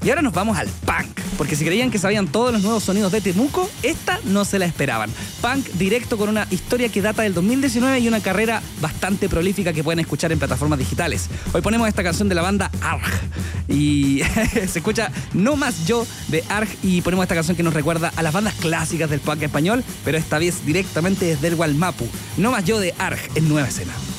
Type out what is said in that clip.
Y ahora nos vamos al punk, porque si creían que sabían todos los nuevos sonidos de Temuco, esta no se la esperaban. Punk directo con una historia que data del 2019 y una carrera bastante prolífica que pueden escuchar en plataformas digitales. Hoy ponemos esta canción de la banda Arg y se escucha No Más Yo de Arg y ponemos esta canción que nos recuerda a las bandas clásicas del punk español, pero esta vez directamente desde el Gualmapu. No Más Yo de Arg en Nueva Escena.